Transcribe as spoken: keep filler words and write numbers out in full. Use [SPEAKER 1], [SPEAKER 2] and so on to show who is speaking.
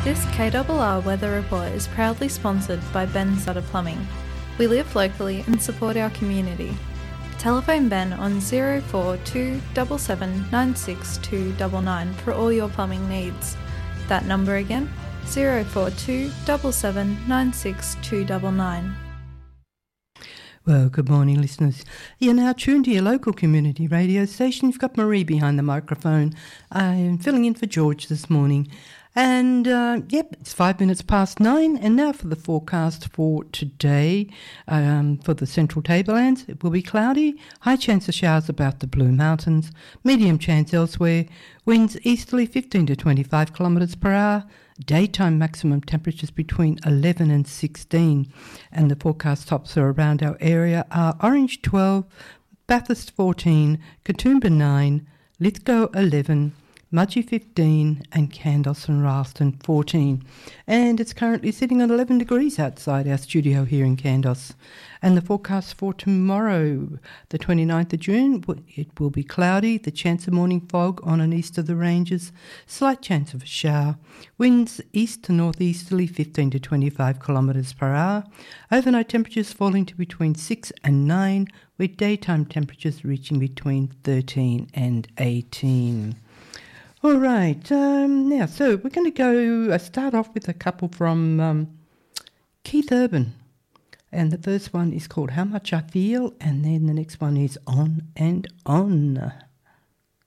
[SPEAKER 1] This K R R weather report is proudly sponsored by Ben Sutter Plumbing. We live locally and support our community. Telephone Ben on zero four two seven seven nine six two nine nine for all your plumbing needs. That number again, zero four two seven seven nine six two nine nine.
[SPEAKER 2] Well, good morning, listeners. You're now tuned to your local community radio station. You've got Marie behind the microphone. I'm filling in for George this morning. And, uh, yep, it's five minutes past nine. And now for the forecast for today. Um, for the Central Tablelands, it will be cloudy. High chance of showers about the Blue Mountains. Medium chance elsewhere. Winds easterly fifteen to twenty-five kilometres per hour. Daytime maximum temperatures between eleven and sixteen. And the forecast tops are around our area are Orange twelve, Bathurst fourteen, Katoomba nine, Lithgow eleven, Mudgee fifteen and Candos and Ralston fourteen. And it's currently sitting at eleven degrees outside our studio here in Candos. And the forecast for tomorrow, the twenty-ninth of June, it will be cloudy, the chance of morning fog on and east of the ranges, slight chance of a shower, winds east to northeasterly fifteen to twenty-five kilometres per hour, overnight temperatures falling to between six and nine, with daytime temperatures reaching between thirteen and eighteen. All right, um, now, so we're going to go uh, start off with a couple from um, Keith Urban. And the first one is called How Much I Feel, and then the next one is On and On.